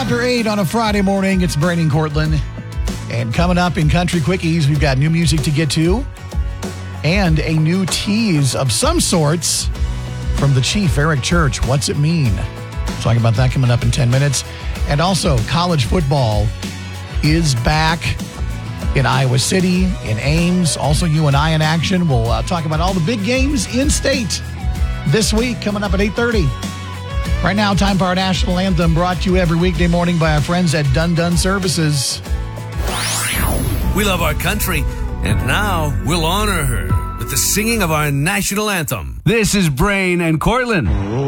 after 8 on a Friday morning. It's Brain and Cortland. And coming up in Country Quickies, we've got new music to get to and a new tease of some sorts from the Chief, Eric Church. What's it mean? Talking about that coming up in 10 minutes. And also, college football is back in Iowa City, in Ames. Also, UNI in action. We'll talk about all the big games in state this week coming up at 8:30. Right now, time for our national anthem, brought to you every weekday morning by our friends at Dun Dun Services. We love our country, and now we'll honor her with the singing of our national anthem. This is Brain and Cortland.